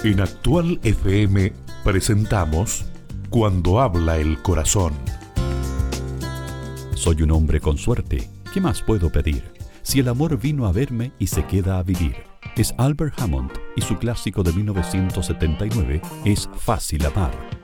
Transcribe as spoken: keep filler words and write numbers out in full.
En Actual F M presentamos Cuando habla el corazón. Soy un hombre con suerte. ¿Qué más puedo pedir? Si el amor vino a verme y se queda a vivir. Es Albert Hammond y su clásico de mil novecientos setenta y nueve, Es fácil amar.